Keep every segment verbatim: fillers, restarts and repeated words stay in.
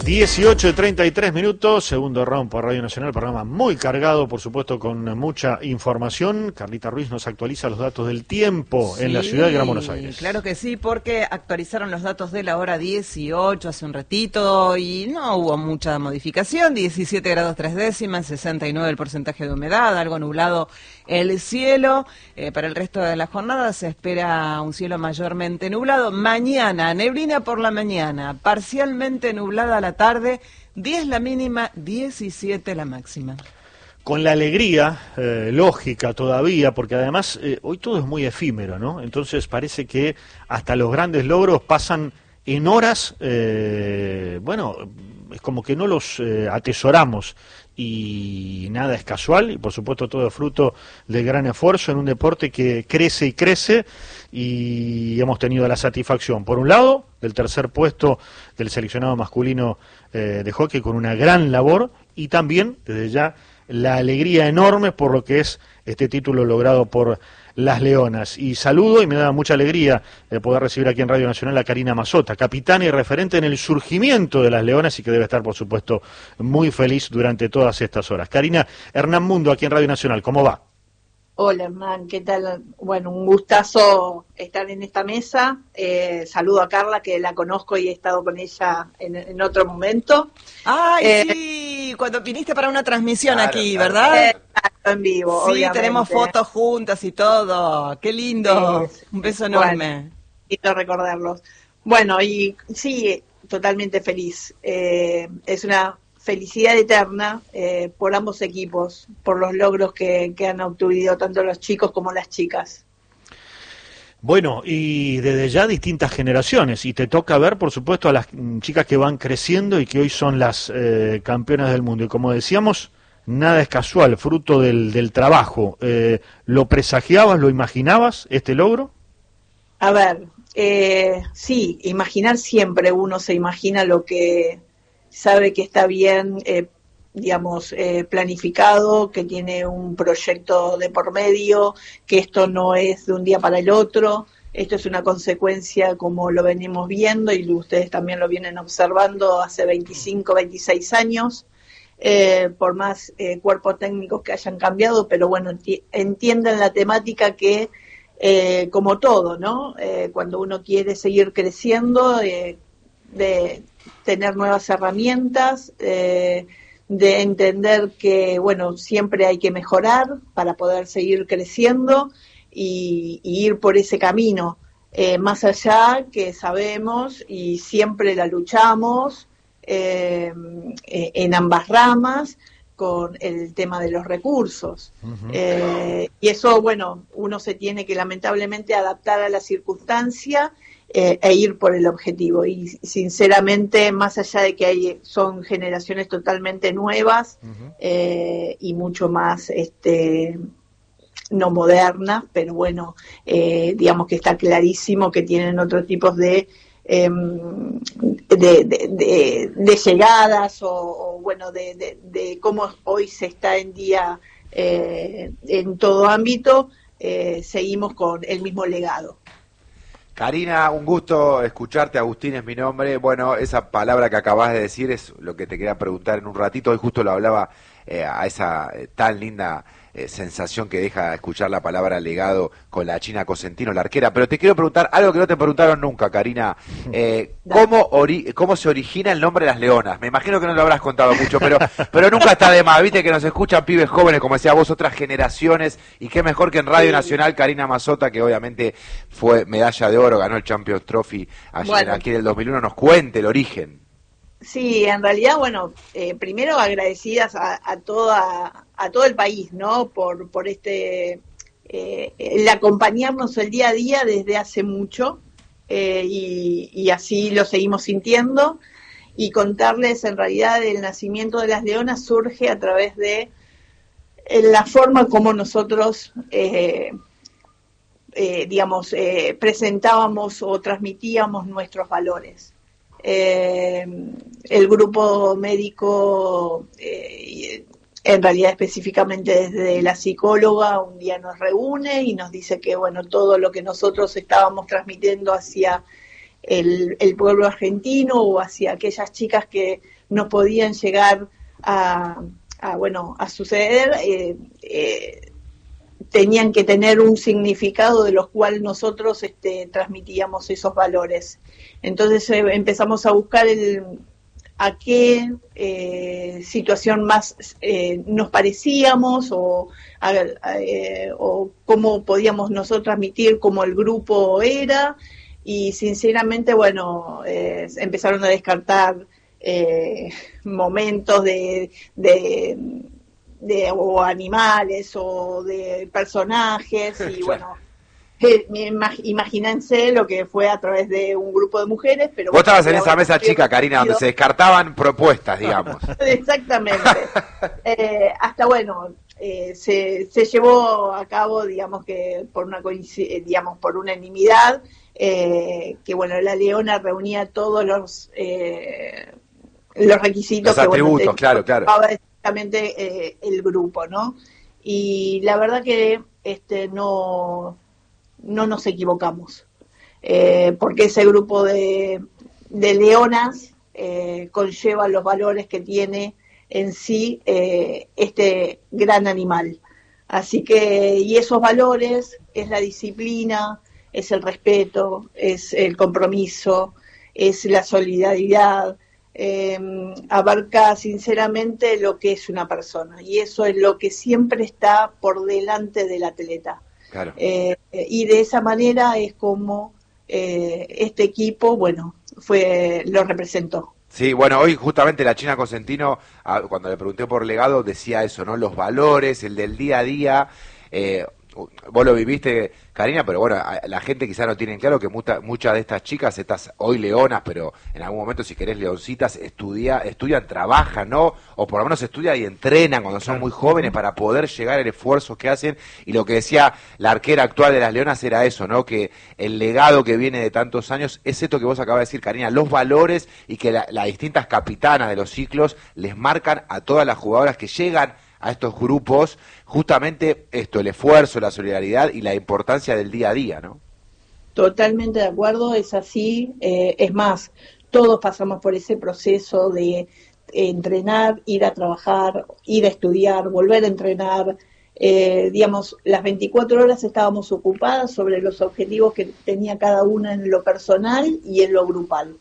dieciocho y treinta y tres minutos, segundo round por Radio Nacional, programa muy cargado, por supuesto, con mucha información. Carlita Ruiz nos actualiza los datos del tiempo sí, en la ciudad de Gran Buenos Aires. Claro que sí, porque actualizaron los datos de la hora dieciocho hace un ratito y no hubo mucha modificación. diecisiete grados tres décimas, sesenta y nueve el porcentaje de humedad, algo nublado el cielo. Eh, para el resto de la jornada se espera un cielo mayormente nublado. Mañana, neblina por la mañana, parcialmente nublada la tarde, diez la mínima, diecisiete la máxima. Con la alegría eh, lógica todavía, porque además eh, hoy todo es muy efímero, ¿no? Entonces parece que hasta los grandes logros pasan en horas, eh, bueno, es como que no los eh, atesoramos y nada es casual y por supuesto todo es fruto del gran esfuerzo en un deporte que crece y crece y hemos tenido la satisfacción, por un lado, del tercer puesto del seleccionado masculino eh, de hockey con una gran labor y también, desde ya, la alegría enorme por lo que es este título logrado por las Leonas. Y saludo y me da mucha alegría de poder recibir aquí en Radio Nacional a Karina Mazzota, capitana y referente en el surgimiento de las Leonas y que debe estar, por supuesto, muy feliz durante todas estas horas. Karina, Hernán Mundo aquí en Radio Nacional, ¿cómo va? Hola Hernán, ¿qué tal? Bueno, un gustazo estar en esta mesa. Eh, saludo a Carla, que la conozco y he estado con ella en, en otro momento. ¡Ay, eh, sí! Cuando viniste para una transmisión claro, aquí, claro. ¿verdad? Exacto, en vivo, Sí, obviamente. tenemos fotos juntas y todo. ¡Qué lindo! Sí, un beso enorme. Bueno, quiero recordarlos. Bueno, y sí, totalmente feliz. Eh, es una felicidad eterna eh, por ambos equipos, por los logros que, que han obtenido tanto los chicos como las chicas. Bueno, y desde ya distintas generaciones, y te toca ver, por supuesto, a las chicas que van creciendo y que hoy son las eh, campeonas del mundo. Y como decíamos, nada es casual, fruto del, del trabajo. Eh, ¿Lo presagiabas, lo imaginabas, este logro? A ver, eh, sí, imaginar siempre, uno se imagina lo que sabe que está bien, eh, digamos, eh, planificado, que tiene un proyecto de por medio, que esto no es de un día para el otro, esto es una consecuencia como lo venimos viendo y ustedes también lo vienen observando hace veinticinco, veintiséis años, eh, por más eh, cuerpos técnicos que hayan cambiado, pero bueno, enti- entienden la temática que, eh, como todo, ¿no? Eh, cuando uno quiere seguir creciendo, eh, de tener nuevas herramientas, eh, de entender que, bueno, siempre hay que mejorar para poder seguir creciendo y, y ir por ese camino, eh, más allá que sabemos y siempre la luchamos eh, en ambas ramas con el tema de los recursos. Uh-huh. Eh, y eso, bueno, uno se tiene que lamentablemente adaptar a la circunstancia Eh, e ir por el objetivo. Y sinceramente, más allá de que hay, son generaciones totalmente nuevas uh-huh. eh, y mucho más este no modernas, pero bueno, eh, digamos que está clarísimo que tienen otros tipos de eh, de, de, de, de llegadas o, o bueno, de, de, de cómo hoy se está en día eh, en todo ámbito, eh, seguimos con el mismo legado. Karina, un gusto escucharte. Agustín es mi nombre. Bueno, esa palabra que acabas de decir es lo que te quería preguntar en un ratito. Hoy justo lo hablaba eh, a esa eh, tan linda eh, sensación que deja escuchar la palabra legado con la China Cosentino, la arquera. Pero te quiero preguntar algo que no te preguntaron nunca, Karina. Eh, ¿cómo, ori- ¿Cómo se origina el nombre de las Leonas? Me imagino que no lo habrás contado mucho, pero pero nunca está de más. Viste que nos escuchan pibes jóvenes, como decía vos, otras generaciones. Y qué mejor que en Radio Nacional, Karina Mazzota, que obviamente fue medalla de oro, ganó el Champions Trophy ayer, bueno, aquí en el dos mil uno, nos cuente el origen. Sí, en realidad, bueno, eh, primero agradecidas a, a toda a todo el país, ¿no? Por por este eh, el acompañarnos el día a día desde hace mucho eh, y, y así lo seguimos sintiendo y contarles en realidad el nacimiento de las Leonas surge a través de eh, la forma como nosotros eh, eh, digamos eh, presentábamos o transmitíamos nuestros valores. Eh, el grupo médico, eh, en realidad específicamente desde la psicóloga, un día nos reúne y nos dice que bueno, todo lo que nosotros estábamos transmitiendo hacia el, el pueblo argentino o hacia aquellas chicas que no podían llegar a, a bueno, a suceder, eh, eh, tenían que tener un significado de los cuales nosotros este, transmitíamos esos valores. Entonces eh, empezamos a buscar el, a qué eh, situación más eh, nos parecíamos o, a, a, eh, o cómo podíamos nosotros transmitir cómo el grupo era, y sinceramente, bueno, eh, empezaron a descartar eh, momentos de... de de o animales o de personajes y bueno, eh, imagínense lo que fue a través de un grupo de mujeres. Pero vos bueno, estabas en esa mesa chica, Karina, donde se descartaban propuestas, digamos. Exactamente. eh, hasta bueno, eh, se, se llevó a cabo, digamos que por una digamos por unanimidad, eh, que bueno, la Leona reunía todos los eh, los requisitos, los que, atributos, bueno, claro, claro. Eh, el grupo, ¿no? Y la verdad que este no no nos equivocamos, eh, porque ese grupo de, de leonas eh, conlleva los valores que tiene en sí eh, este gran animal. Así que, y esos valores es la disciplina, es el respeto, es el compromiso, es la solidaridad. Eh, abarca sinceramente lo que es una persona, y eso es lo que siempre está por delante del atleta. Claro. Eh, y de esa manera es como eh, este equipo, bueno, fue lo representó. Sí, bueno, hoy justamente la China Cosentino, cuando le pregunté por legado, decía eso, ¿no? Los valores, el del día a día. Eh, vos lo viviste, Karina, pero bueno, la gente quizá no tiene claro que mucha, muchas de estas chicas, estas hoy leonas, pero en algún momento, si querés, leoncitas, estudia, estudian, trabajan, ¿no? O por lo menos estudian y entrenan cuando son muy jóvenes para poder llegar al esfuerzo que hacen. Y lo que decía la arquera actual de las Leonas era eso, ¿no? Que el legado que viene de tantos años es esto que vos acabas de decir, Karina, los valores, y que la, las distintas capitanas de los ciclos les marcan a todas las jugadoras que llegan a estos grupos, justamente esto, el esfuerzo, la solidaridad y la importancia del día a día, ¿no? Totalmente de acuerdo, es así. Eh, es más, todos pasamos por ese proceso de eh, entrenar, ir a trabajar, ir a estudiar, volver a entrenar. Eh, digamos, las veinticuatro horas estábamos ocupadas sobre los objetivos que tenía cada una en lo personal y en lo grupal.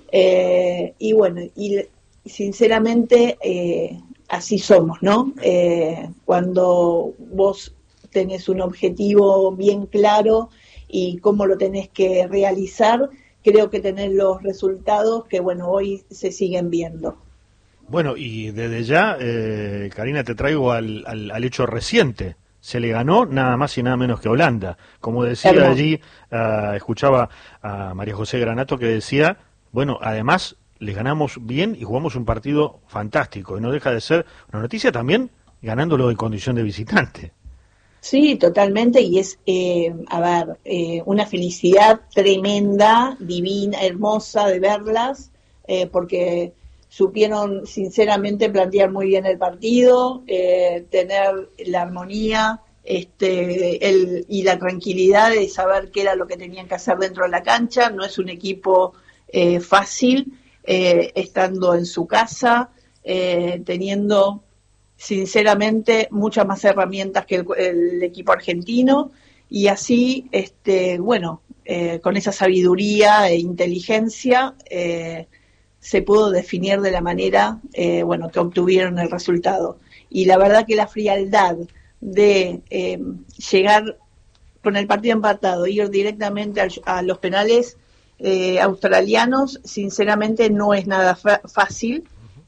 Eh, y bueno, y sinceramente... Eh, así somos, ¿no? Eh, cuando vos tenés un objetivo bien claro y cómo lo tenés que realizar, creo que tenés los resultados que, bueno, hoy se siguen viendo. Bueno, y desde ya, eh, Karina, te traigo al, al, al hecho reciente. Se le ganó nada más y nada menos que a Holanda. Como decía Hermoso. allí, uh, escuchaba a María José Granato que decía, bueno, además... les ganamos bien y jugamos un partido fantástico, y no deja de ser una noticia también ganándolo en condición de visitante. Sí, totalmente, y es, eh, a ver, eh, una felicidad tremenda, divina, hermosa de verlas, eh, porque supieron sinceramente plantear muy bien el partido, eh, tener la armonía este, el, y la tranquilidad de saber qué era lo que tenían que hacer dentro de la cancha. No es un equipo eh, fácil, Eh, estando en su casa, eh, teniendo sinceramente muchas más herramientas que el, el equipo argentino, y así, este, bueno, eh, con esa sabiduría e inteligencia eh, se pudo definir de la manera, eh, bueno, que obtuvieron el resultado. Y la verdad que la frialdad de eh, llegar con el partido empatado, ir directamente a, a los penales Eh, australianos, sinceramente no es nada fácil,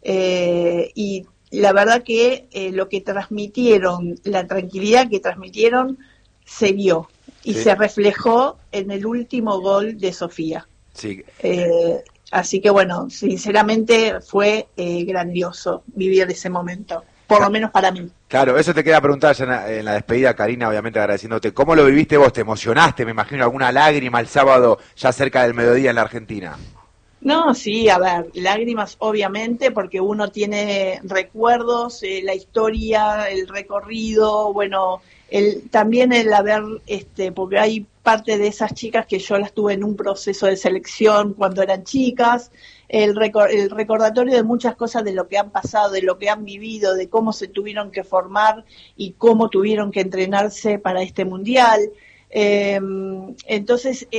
eh, y la verdad que eh, lo que transmitieron, la tranquilidad que transmitieron se vio y sí. se reflejó en el último gol de Sofía. Sí. Eh, así que bueno, sinceramente fue eh, grandioso vivir ese momento, por lo menos para mí. Claro, eso te quería preguntar ya en la, en la despedida, Karina, obviamente agradeciéndote. ¿Cómo lo viviste vos? ¿Te emocionaste? Me imagino alguna lágrima el sábado ya cerca del mediodía en la Argentina. No, sí, a ver, lágrimas obviamente, porque uno tiene recuerdos, eh, la historia, el recorrido, bueno, el, también el haber, este, porque hay parte de esas chicas que yo las tuve en un proceso de selección cuando eran chicas, el, recor el recordatorio de muchas cosas de lo que han pasado, de lo que han vivido, de cómo se tuvieron que formar y cómo tuvieron que entrenarse para este mundial. Eh, entonces,